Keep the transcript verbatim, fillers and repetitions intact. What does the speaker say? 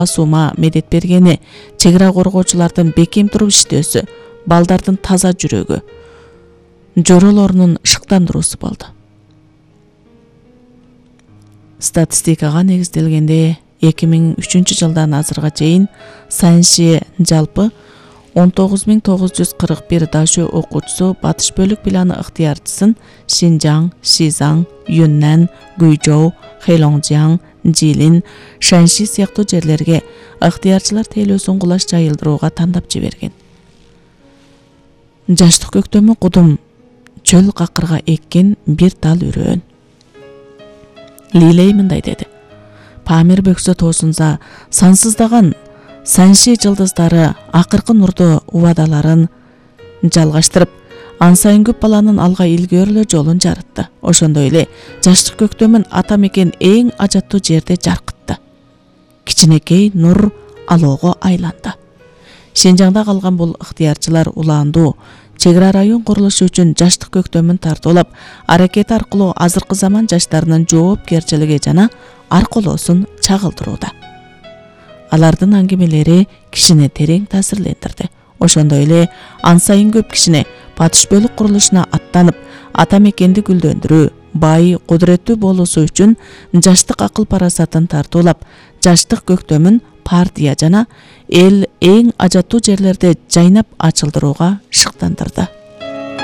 сума медет бергени, чек ара коргоочулардын бекем туруп иштөөсү, балдардын таза жүрөгү, жоролорунун шыктандыруусу болду. Статистикага негизделгенде эки миң үчүнчү жылдан азырга чейин Санши жалпы он тогуз миң тогуз жүз кырк бир дашөө окуучусу батыш бөлүк планы ыктыярчысын Шинжаң, Шизаң, Юннан, Гуйжоу, Хэйлоңжяң, Жилин, Шанши сыяктуу жерлерге ыктыярчылар тейлөөсүн кулаш жайылдырууга тандап жиберген. Жаштык көктөмү кудум чөл какырга эккен бир тал үрөөн. Лилей мындай деди: Памир бөксө тоосунса сансыздаган Санши жылдыздары акыркы нурду убадаларын жалгаштырып, ан сайын көп баланын алга илгөөрүлө жолун жарытты. Ошондой эле жаштык көктөмүн ата мекен эң ажаттуу жерде жаркытты. Кичинекей нур алоого айланды. Шинжаңда калган бул ыктыярчылар улаандуу чек ара район курулушу үчүн жаштык көктөмүн тартуулап, аракети аркылуу азыркы заман жаштарынын жоопкерчилиги жана аркылоосун чагылдырууда. Алардын аңгемелери кишини терең таасирлендирди. Ошондой эле ан сайын көп кишини батыш бөлүк курулушуна аттанып, ата мекенди гүлдөндүрүү, бай, кудуреттүү болуусу үчүн жаштык акыл парасатын тартуулап, жаштык көктөмүн партия жана эл эң ажаттуу жерлерде жайнап ачылдырууга шыктандырды.